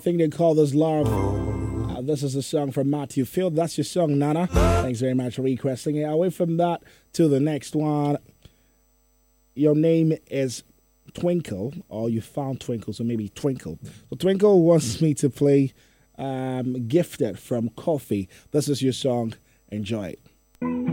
think they call this love. This is a song from Matthew Field. That's your song, Nana. Thanks very much for requesting it. Away from that to the next one. Your name is Twinkle, or you found Twinkle, so maybe Twinkle. So Twinkle wants me to play Gifted from Coffee. This is your song. Enjoy it.